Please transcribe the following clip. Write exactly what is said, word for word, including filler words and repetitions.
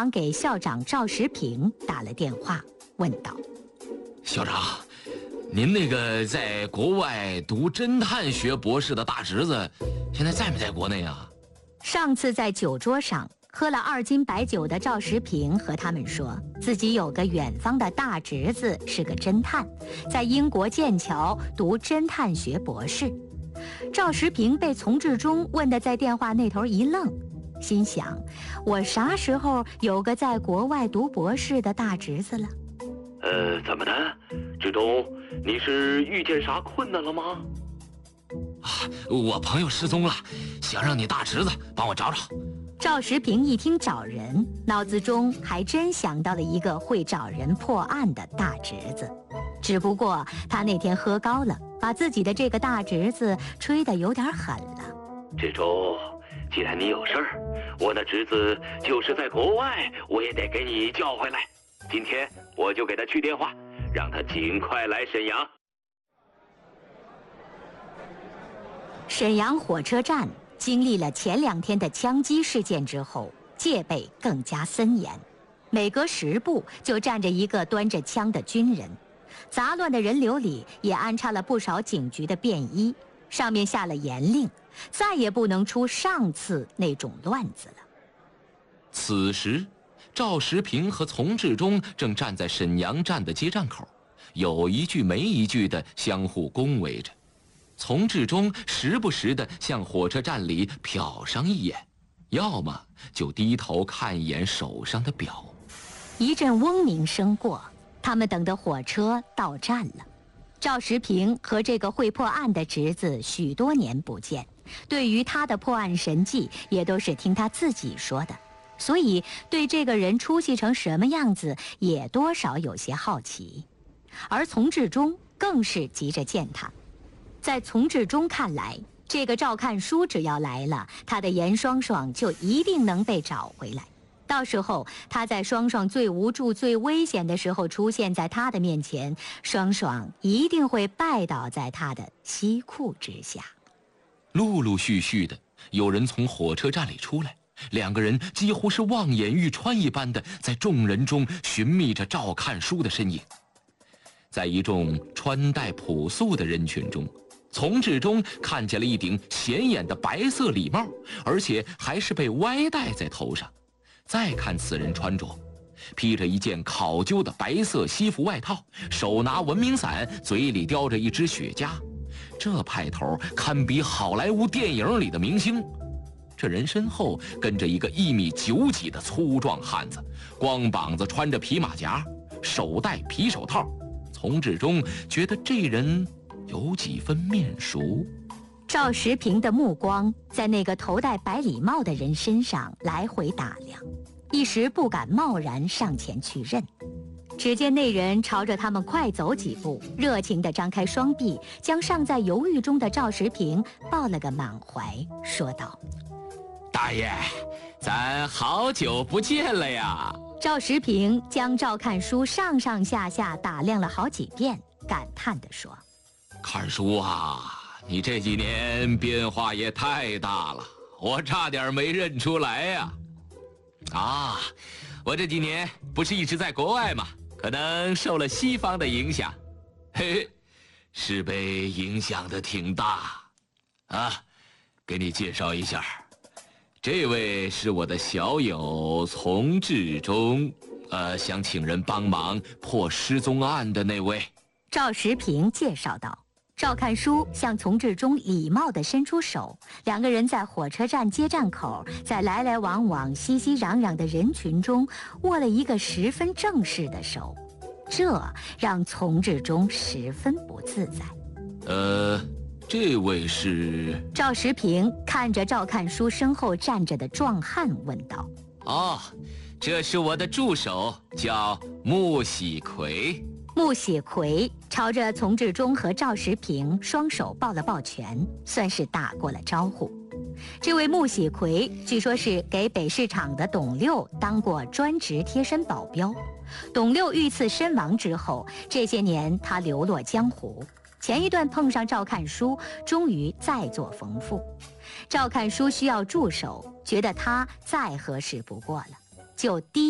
忙给校长赵时平打了电话，问道：“ 校长，您那个在国外读侦探学博士的大侄子，现在在没在国内啊？” 上次在酒桌上喝了二斤白酒的赵时平和他们说，自己有个远方的大侄子是个侦探，在英国剑桥读侦探学博士。赵时平被丛志忠问得在电话那头一愣，心想：我啥时候有个在国外读博士的大侄子了？ 呃，怎么的，志忠，你是遇见啥困难了吗？ 啊，我朋友失踪了，想让你大侄子帮我找找。 赵时平一听找人，脑子中还真想到了一个会找人破案的大侄子，只不过他那天喝高了，把自己的这个大侄子吹得有点狠了。 志忠，既然你有事儿，我那侄子就是在国外，我也得给你叫回来。今天我就给他去电话，让他尽快来沈阳。 沈阳火车站经历了前两天的枪击事件之后，戒备更加森严，每隔十步就站着一个端着枪的军人。杂乱的人流里也安插了不少警局的便衣，上面下了严令，再也不能出上次那种乱子了。 此时，赵时平和丛志忠正站在沈阳站的接站口，有一句没一句的相互恭维着。丛志忠时不时地向火车站里瞟上一眼，要么就低头看一眼手上的表。 一阵嗡鸣声过，他们等的火车到站了。赵时平和这个会破案的侄子许多年不见，对于他的破案神迹也都是听他自己说的，所以对这个人出息成什么样子也多少有些好奇。而丛志忠更是急着见他。在丛志忠看来，这个赵看书只要来了，他的严双双就一定能被找回来。到时候他在双双最无助、最危险的时候出现在他的面前，双双一定会拜倒在他的西裤之下。 陆陆续续的，有人从火车站里出来，两个人几乎是望眼欲穿一般的在众人中寻觅着赵看书的身影。在一众穿戴朴素的人群中，丛志忠看见了一顶显眼的白色礼帽，而且还是被歪戴在头上。再看此人穿着，披着一件考究的白色西服外套，手拿文明伞，嘴里叼着一支雪茄，这派头堪比好莱坞电影里的明星。这人身后跟着一个一米九几的粗壮汉子，光膀子，穿着皮马甲，手戴皮手套。丛志忠觉得这人有几分面熟。 赵时平的目光在那个头戴白礼帽的人身上来回打量，一时不敢贸然上前去认。只见那人朝着他们快走几步，热情地张开双臂，将尚在犹豫中的赵时平抱了个满怀，说道：“ 大爷，咱好久不见了呀！” 赵时平将赵看书上上下下打量了好几遍，感叹地说：“ 看书啊，你这几年变化也太大了，我差点没认出来呀！啊，我这几年不是一直在国外吗？可能受了西方的影响，嘿嘿，是被影响的挺大啊。给你介绍一下。”这位是我的小友丛志忠，呃，想请人帮忙破失踪案的那位。 赵时平介绍道。赵看书向丛志忠礼貌地伸出手，两个人在火车站接站口，在来来往往、熙熙攘攘的人群中握了一个十分正式的手，这让丛志忠十分不自在。 呃。这位是？ 赵时平看着赵看书身后站着的壮汉问道：“ 哦，这是我的助手，叫穆喜奎。” 穆喜奎朝着丛志忠和赵时平双手抱了抱拳，算是打过了招呼。这位穆喜奎据说是给北市场的董六当过专职贴身保镖，董六遇刺身亡之后，这些年他流落江湖。前一段碰上赵看书，终于再作逢复。赵看书需要助手，觉得他再合适不过了，就低